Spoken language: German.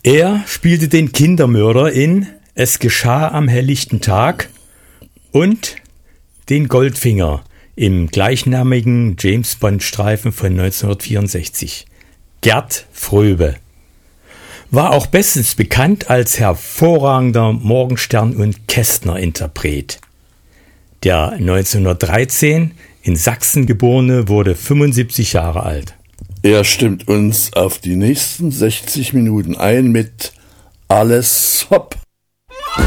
Er spielte den Kindermörder in Es geschah am helllichten Tag und den Goldfinger im gleichnamigen James-Bond-Streifen von 1964. Gerd Fröbe war auch bestens bekannt als hervorragender Morgenstern- und Kästner-Interpret. Der 1913 in Sachsen geborene wurde 75 Jahre alt. Er stimmt uns auf die nächsten 60 Minuten ein mit Alles Hopp.